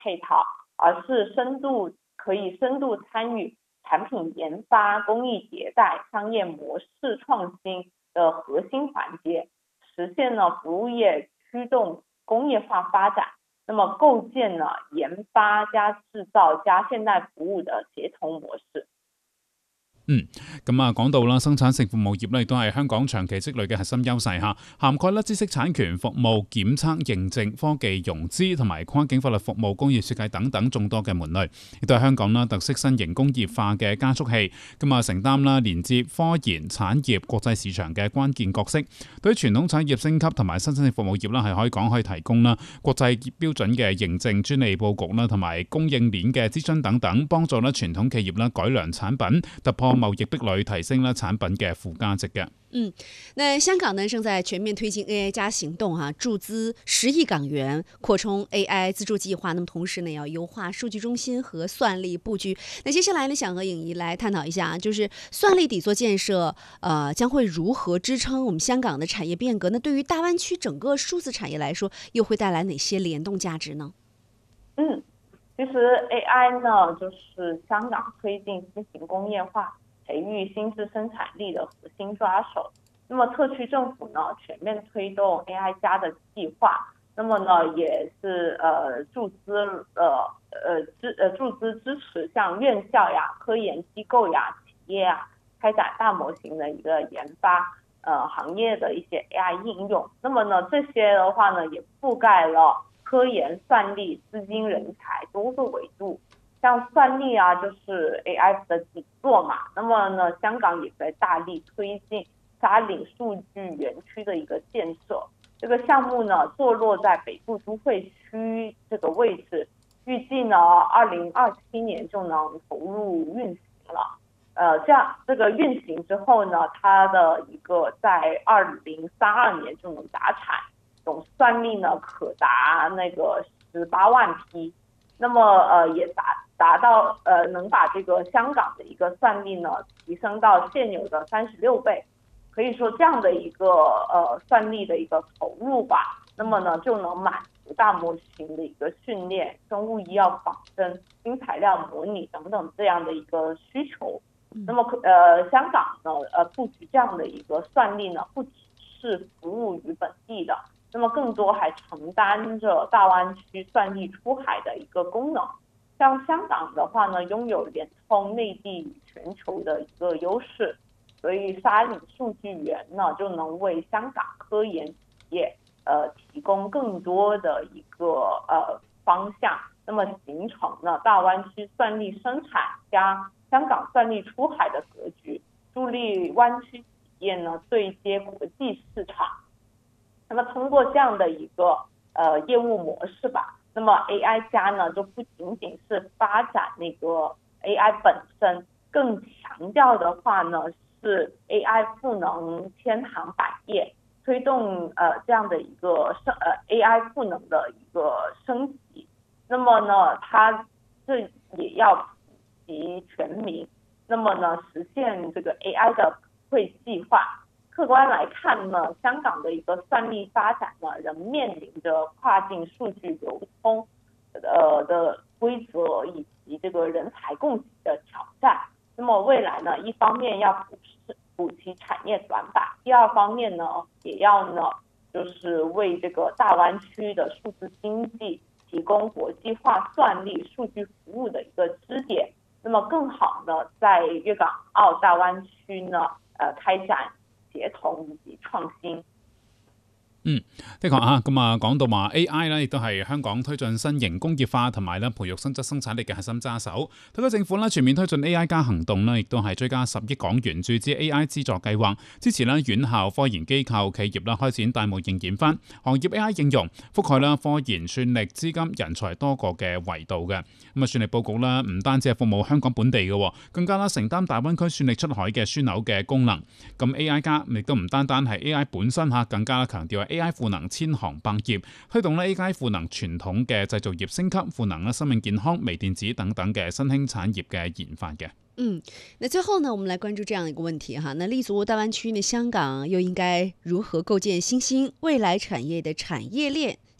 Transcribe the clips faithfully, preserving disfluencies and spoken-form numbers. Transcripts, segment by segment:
配套，而是深度可以深度参与产品研发、工艺迭代、商业模式创新的核心环节，实现了服务业驱动工业化发展，那么构建了研发加製造加現代服務嘅協同模式。 嗯，咁啊，講到啦，生產性服務業咧，亦都係香港長期積累嘅核心優勢嚇，涵蓋咧知識產權、服務、檢測、認證、科技融資同埋跨境法律服務、工業設計等等眾多嘅門類，亦都係香港啦特色新型工業化嘅加速器，咁啊承擔啦連接科研產業國際市場嘅關鍵角色。對於傳統產業升級同埋新興性服務業啦，係可以講可以提供啦國際標準嘅認證、專利佈局啦，同埋供應鏈嘅諮詢等等，幫助咧傳統企業啦改良產品，突破貿易壁壘，提升啦產品嘅附加值嘅。 嗯，那香港呢正在全面推进 A I 加行动哈、啊，注资十亿港元扩充 A I 资助计划。那么同时呢，要优化数据中心和算力布局。那接下来呢，想和颖怡来探讨一下，就是算力底座建设，呃，将会如何支撑我们香港的产业变革？那对于大湾区整个数字产业来说，又会带来哪些联动价值呢？ 嗯，其实 A I 呢，就是香港推进新型工业化、培育新质生产力的核心抓手。那么特区政府呢全面推动 A I 加的计划，那么呢也是呃注资呃呃支呃注资支持像院校呀、科研机构呀、企业呀开展大模型的一个研发，呃行业的一些 A I 应用。那么呢这些的话呢也覆盖了科研、算力、资金、人才多个维度。像算力啊，就是 A I 的底座嘛。那么呢，香港也在大力推进沙岭数据园区的一个建设。这个项目呢，坐落在北部都会区这个位置，预计呢，二零二七年就能投入运行了。呃，这样这个运行之后呢，它的一个在二零三二年就能达产，总算力呢可达那个十八万批。那么呃也达达到呃能把这个香港的一个算力呢提升到现有的三十六倍，可以说这样的一个呃算力的一个投入吧，那么呢就能满足大模型的一个训练、生物医药仿真、新材料模拟等等这样的一个需求。那么呃香港呢呃布局这样的一个算力呢，不只是服务于本地的。那么更多还承担着大湾区算力出海的一个功能。像香港的话呢，拥有连通内地与全球的一个优势，所以沙岭数据园呢就能为香港科研企业呃提供更多的一个呃方向，那么形成了大湾区算力生产加香港算力出海的格局，助力湾区企业呢对接国际市场。那么通过这样的一个呃业务模式吧，那么 A I 加呢就不仅仅是发展那个 A I 本身，更强调的话呢是 A I 赋能千行百业，推动呃这样的一个升呃 A I 赋能的一个升级。那么呢它这也要普及全民，那么呢实现这个 A I 的普惠计划。客观来看呢，香港的一个算力发展呢，仍面临着跨境数据流通呃的规则以及这个人才供给的挑战。那么未来呢，一方面要补补齐产业短板，第二方面呢，也要呢就是为这个大湾区的数字经济提供国际化算力、数据服务的一个支点。那么更好呢，在粤港澳大湾区呢，呃开展協同以及創新。 嗯，的確啊，咁啊講到話 A I 咧，亦都係香港推進新型工業化同埋咧培育新質生產力嘅核心揸手。特區政府咧全面推進 A I 加行動咧，亦都係追加十億港元注資 A I 資助計劃，支持咧院校、科研機構、企業啦開展大模型研發、行業 A I 應用，覆蓋啦科研、算力、資金、人才多個嘅維度嘅。咁啊，算力佈局啦，唔單止係服務香港本地嘅，更加啦承擔大灣區算力出海嘅樞紐嘅功能。咁 A I 加亦都唔單單係 A I 本身嚇，更加強調 A I 賦能千行百業，推動咧 A I 賦能傳統嘅製造業升級，賦能咧生命健康、微電子等等嘅新興產業嘅研發嘅。 嗯，那最後呢，我們來關注這樣一個問題哈，那立足大灣區呢，香港又應該如何構建新興未來產業的產業鏈？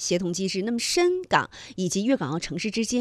协同机制。那么深港以及粤港澳城市之间